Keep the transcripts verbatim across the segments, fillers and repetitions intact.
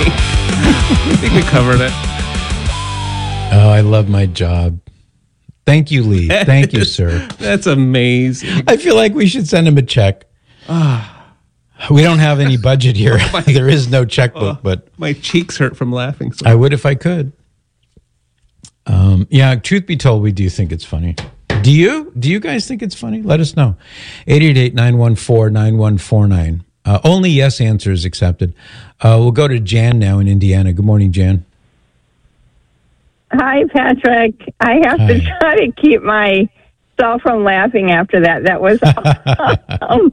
I think we covered it. Oh, I love my job. Thank you, Lee. Thank you, sir. That's amazing. I feel like we should send him a check. We don't have any budget here. There is no checkbook, oh, but my cheeks hurt from laughing. So I would if I could. Um, yeah, truth be told, we do think it's funny. Do you? Do you guys think it's funny? Let us know. eight eight eight, nine one four, nine one four nine. Uh, only yes answers accepted. Uh, we'll go to Jan now in Indiana. Good morning, Jan. Hi, Patrick. I have Hi. to try to keep myself from laughing after that. That was awesome.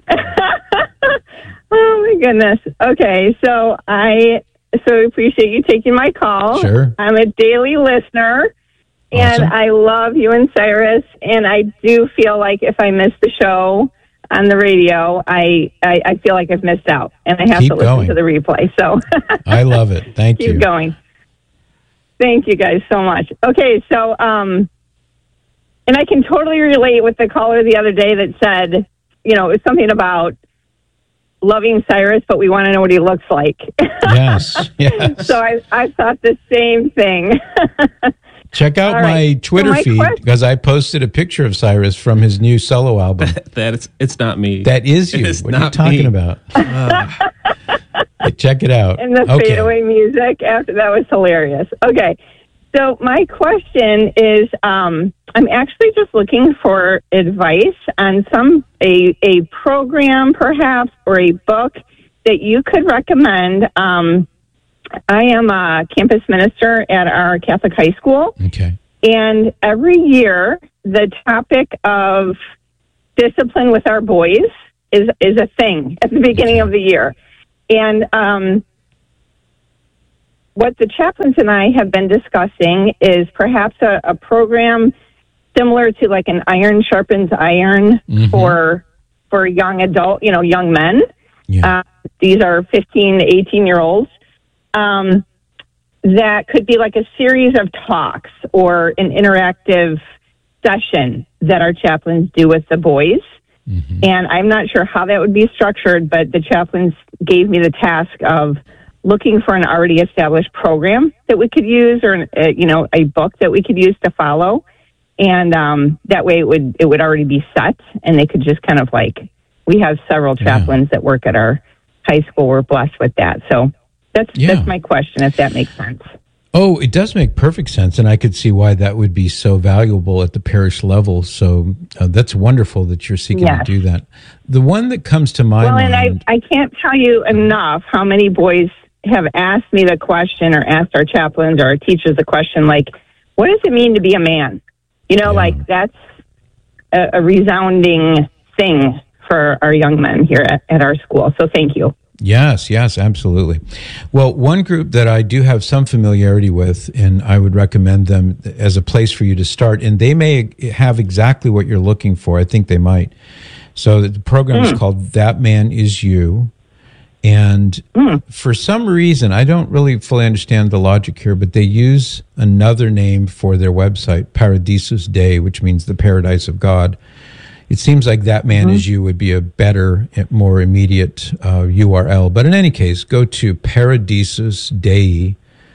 Oh, my goodness. Okay, so I so appreciate you taking my call. Sure. I'm a daily listener, and Awesome. I love you and Cyrus, and I do feel like if I miss the show on the radio, I, I, I feel like I've missed out, and I have Keep to listen going. to the replay. So I love it. Thank keep you. going. Thank you guys so much. Okay, so, um, and I can totally relate with the caller the other day that said, you know, it was something about loving Cyrus, but we want to know what he looks like. Yes, yes. So I, I thought the same thing. Check out All my right. Twitter So my feed question- because I posted a picture of Cyrus from his new solo album. that it's it's not me. That is you. It's What are you not talking me. about? Check it out. And the Okay. fadeaway music after that was hilarious. Okay. So my question is, um, I'm actually just looking for advice on some a a program perhaps or a book that you could recommend. Um, I am a campus minister at our Catholic high school, Okay. and every year the topic of discipline with our boys is is a thing at the beginning of the year. And um, what the chaplains and I have been discussing is perhaps a, a program similar to like an iron sharpens iron Mhm. for for young adult, you know, young men. Yeah. Uh, these are fifteen to eighteen year olds. Um, that could be like a series of talks or an interactive session that our chaplains do with the boys. Mhm. And I'm not sure how that would be structured, but the chaplains gave me the task of looking for an already established program that we could use, or uh, you know, a book that we could use to follow, and um, that way it would it would already be set, and they could just kind of like we have several chaplains yeah. that work at our high school. We're blessed with that, so that's yeah. that's my question, if that makes sense. Oh, it does make perfect sense, and I could see why that would be so valuable at the parish level. So uh, that's wonderful that you're seeking yes. to do that. The one that comes to my well, mind... Well, and I, I can't tell you enough how many boys have asked me the question or asked our chaplains or our teachers the question, like, what does it mean to be a man? You know, Yeah. like that's a, a resounding thing for our young men here at, at our school. So thank you. Yes, yes, absolutely. Well, one group that I do have some familiarity with, and I would recommend them as a place for you to start, and they may have exactly what you're looking for. I think they might. So the program mm. is called That Man Is You. And mm. for some reason, I don't really fully understand the logic here, but they use another name for their website, Paradisus Dei, which means the paradise of God. It seems like That Man mm-hmm. Is You would be a better, more immediate uh, U R L. But in any case, go to Paradisus Dei,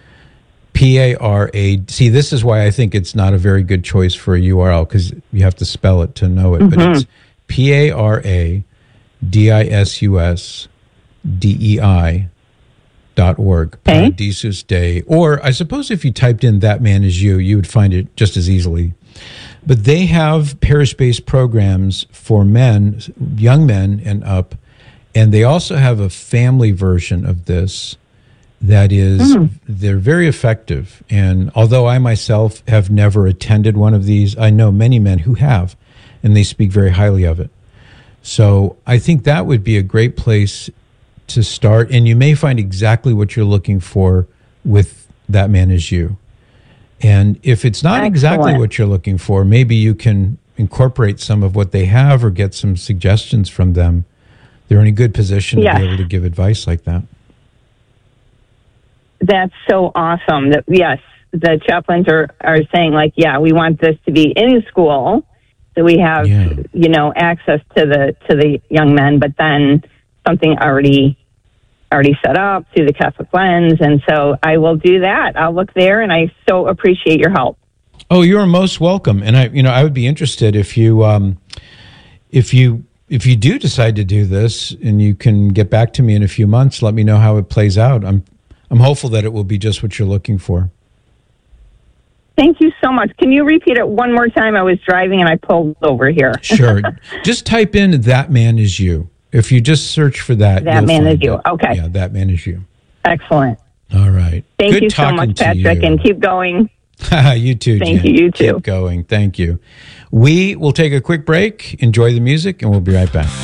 P A R A. See, this is why I think it's not a very good choice for a U R L, because you have to spell it to know it. Mm-hmm. But it's P A R A D I S U S D E I dot org, okay. Paradisus Dei. Or I suppose if you typed in That Man Is You, you would find it just as easily. But they have parish-based programs for men, young men and up, and they also have a family version of this that is, mm. they're very effective. And although I myself have never attended one of these, I know many men who have, and they speak very highly of it. So I think that would be a great place to start, and you may find exactly what you're looking for with That Man Is You. And if it's not Excellent. Exactly what you're looking for, maybe you can incorporate some of what they have or get some suggestions from them. They're in a good position yes. to be able to give advice like that. That's so awesome. That yes, the chaplains are, are saying, like, yeah, we want this to be in school, so we have, Yeah. you know, access to the to the young men, but then something already already set up through the Catholic Lens. And so I will do that. I'll look there, and I so appreciate your help. Oh, you're most welcome. And I, you know, I would be interested if you, um, if you, if you do decide to do this, and you can get back to me in a few months, let me know how it plays out. I'm, I'm hopeful that it will be just what you're looking for. Thank you so much. Can you repeat it one more time? I was driving and I pulled over here. Sure. Just type in "That Man Is You." If you just search for that, That you'll Man find Is You. it. Okay. Yeah, That Man Is You. Excellent. All right. Thank Good you so talking much, to Patrick, you. and keep going. You too, Thank Jen. you, you too. Keep going. Thank you. We will take a quick break, enjoy the music, and we'll be right back.